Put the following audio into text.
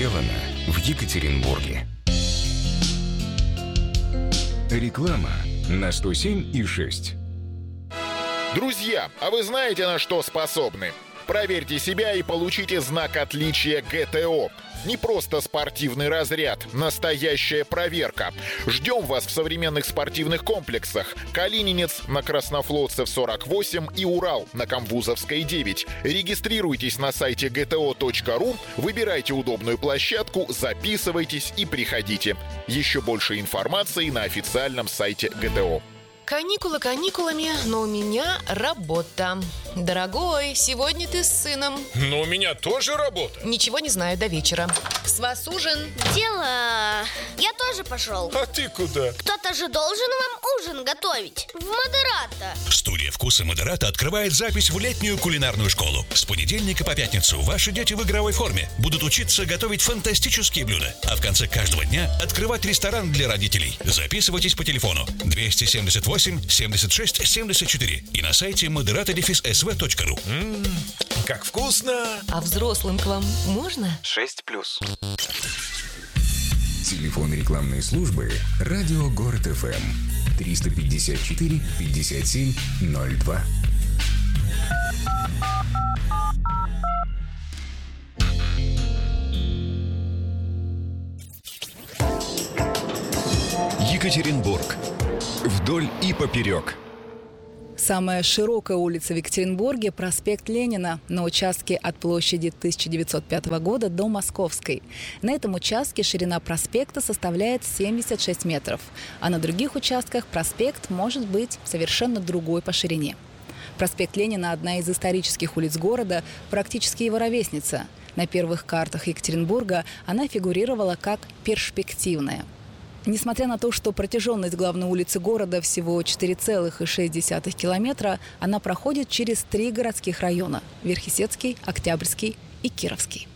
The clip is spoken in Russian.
сделано в Екатеринбурге. Реклама на 107,6. Друзья, а вы знаете, на что способны? Проверьте себя и получите знак отличия ГТО. Не просто спортивный разряд, настоящая проверка. Ждем вас в современных спортивных комплексах. Калининец на Краснофлотцев 48 и Урал на Камбузовской 9. Регистрируйтесь на сайте gto.ru, выбирайте удобную площадку, записывайтесь и приходите. Еще больше информации на официальном сайте ГТО. Каникулы каникулами, но у меня работа. Дорогой, сегодня ты с сыном. Но у меня тоже работа. Ничего не знаю, до вечера. С вас ужин. Дела. Я тоже пошел. А ты куда? Кто-то же должен вам ужин готовить. В Модерата. Студия «Вкусы Модерата» открывает запись в летнюю кулинарную школу. С понедельника по пятницу ваши дети в игровой форме будут учиться готовить фантастические блюда. А в конце каждого дня открывать ресторан для родителей. Записывайтесь по телефону 278 76 74 и на сайте moderata-sv.ru. Как вкусно! А взрослым к вам можно? 6+. Телефон рекламной службы «Радио Город ФМ» 354 57 02. Екатеринбург. Вдоль и поперек. Самая широкая улица в Екатеринбурге – проспект Ленина на участке от площади 1905 года до Московской. На этом участке ширина проспекта составляет 76 метров, а на других участках проспект может быть совершенно другой по ширине. Проспект Ленина – одна из исторических улиц города, практически его ровесница. На первых картах Екатеринбурга она фигурировала как перспективная. Несмотря на то, что протяженность главной улицы города всего 4,6 километра, она проходит через 3 городских района – Верхесецкий, Октябрьский и Кировский.